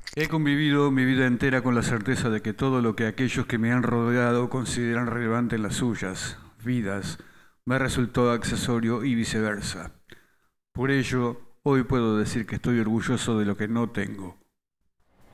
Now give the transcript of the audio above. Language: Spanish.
He convivido mi vida entera con la certeza de que todo lo que aquellos que me han rodeado consideran relevante en las suyas vidas me resultó accesorio y viceversa. Por ello, hoy puedo decir que estoy orgulloso de lo que no tengo.